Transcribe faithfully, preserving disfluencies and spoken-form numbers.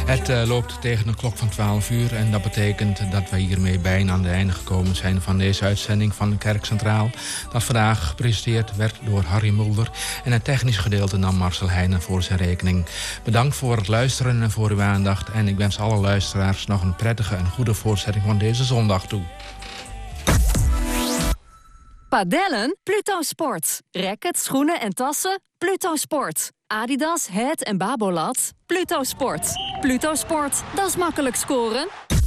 Het uh, loopt tegen de klok van twaalf uur en dat betekent dat we hiermee bijna aan het einde gekomen zijn van deze uitzending van de Kerkcentraal. Dat vandaag gepresenteerd werd door Harry Mulder en het technisch gedeelte nam Marcel Heijnen voor zijn rekening. Bedankt voor het luisteren en voor uw aandacht en ik wens alle luisteraars nog een prettige en goede voortzetting van deze zondag toe. Padellen? Pluto Sport. Rackets, schoenen en tassen? Pluto Sport. Adidas, Het en Babolat? Pluto Sport. Pluto Sport, dat is makkelijk scoren.